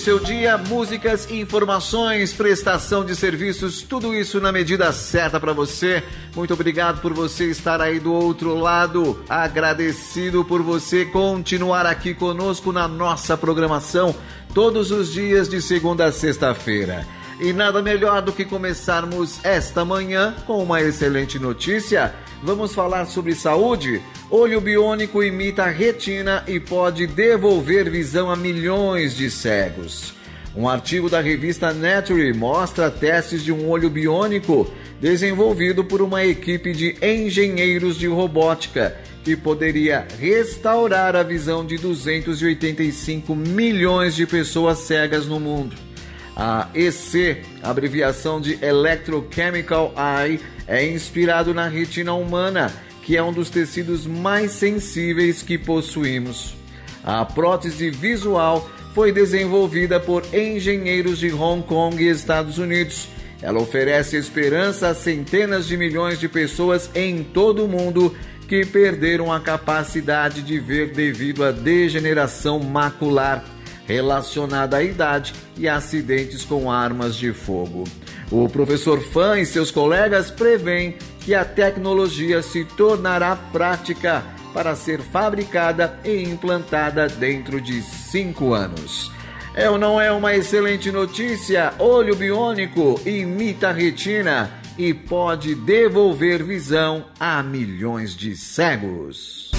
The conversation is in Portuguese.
Seu dia, músicas, informações, prestação de serviços, tudo isso na medida certa para você. Muito obrigado por você estar aí do outro lado. Agradecido por você continuar aqui conosco na nossa programação todos os dias de segunda a sexta-feira. E nada melhor do que começarmos esta manhã com uma excelente notícia. Vamos falar sobre saúde? Olho biônico imita a retina e pode devolver visão a milhões de cegos. Um artigo da revista Nature mostra testes de um olho biônico desenvolvido por uma equipe de engenheiros de robótica que poderia restaurar a visão de 285 milhões de pessoas cegas no mundo. A EC, abreviação de Electrochemical Eye, é inspirado na retina humana, que é um dos tecidos mais sensíveis que possuímos. A prótese visual foi desenvolvida por engenheiros de Hong Kong e Estados Unidos. Ela oferece esperança a centenas de milhões de pessoas em todo o mundo que perderam a capacidade de ver devido à degeneração macular relacionada à idade e acidentes com armas de fogo. O professor Fan e seus colegas prevêem que a tecnologia se tornará prática para ser fabricada e implantada dentro de 5 anos. É ou não é uma excelente notícia? Olho biônico imita a retina e pode devolver visão a milhões de cegos.